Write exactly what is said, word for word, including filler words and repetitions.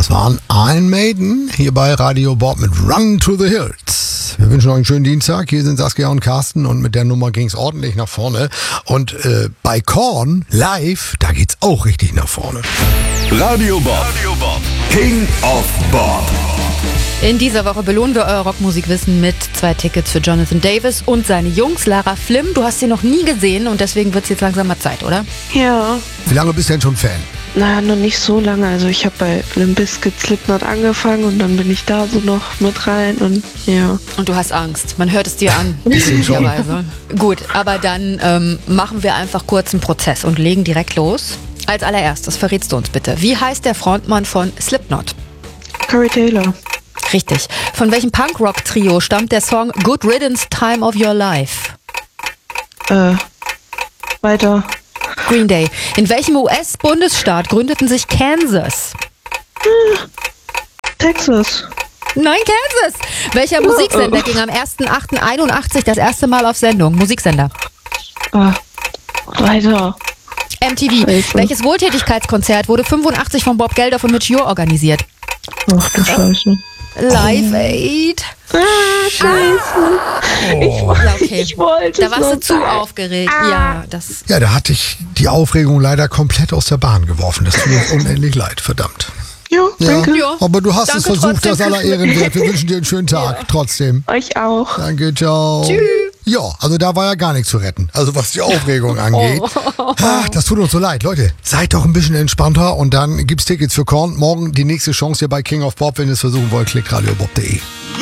Das waren Iron Maiden hier bei Radio Bob mit Run to the Hills. Wir wünschen euch einen schönen Dienstag. Hier sind Saskia und Carsten und mit der Nummer ging es ordentlich nach vorne. Und äh, bei Korn live, da geht's auch richtig nach vorne. Radio Bob, Radio Bob. King of Bob. In dieser Woche belohnen wir euer Rockmusikwissen mit zwei Tickets für Jonathan Davis und seine Jungs. Lara Flimm, du hast sie noch nie gesehen und deswegen wird es jetzt langsam mal Zeit, oder? Ja. Wie lange bist du denn schon Fan? Naja, noch nicht so lange. Also ich habe bei Limp Bizkit Slipknot angefangen und dann bin ich da so noch mit rein und ja. Und du hast Angst. Man hört es dir an. schon. Gut, aber dann ähm, machen wir einfach kurz einen Prozess und legen direkt los. Als allererstes verrätst du uns bitte, wie heißt der Frontmann von Slipknot? Corey Taylor. Richtig. Von welchem Punkrock-Trio stammt der Song Good Riddance, Time of Your Life? Äh, weiter. Green Day. In welchem U S-Bundesstaat gründeten sich Kansas? Texas. Nein, Kansas. Welcher Musiksender ging am erster achter einundachtzig das erste Mal auf Sendung? Musiksender. Äh, weiter. M T V. Scheiße. Welches Wohltätigkeitskonzert wurde fünfundachtzig von Bob Geldof und Mitch Ure organisiert? Ach du Scheiße. Live Aid. Ah, Scheiße. Ich, Ja, okay. ich wollte Da es warst du noch zu sagen. aufgeregt. Ja, das. Ja, da hatte ich die Aufregung leider komplett aus der Bahn geworfen. Das tut mir unendlich leid, verdammt. Ja, danke. Ja. Aber du hast Danke es versucht, trotzdem. das aller Ehren wert. Wir wünschen dir einen schönen Tag, trotzdem. Euch auch. Danke, ciao. Tschüss. Ja, also da war ja gar nichts zu retten. Also was die Aufregung angeht. Ach, das tut uns so leid. Leute, seid doch ein bisschen entspannter und dann gibt's Tickets für Korn. Morgen die nächste Chance hier bei King of Bob. Wenn ihr es versuchen wollt, klickt radiobob punkt de.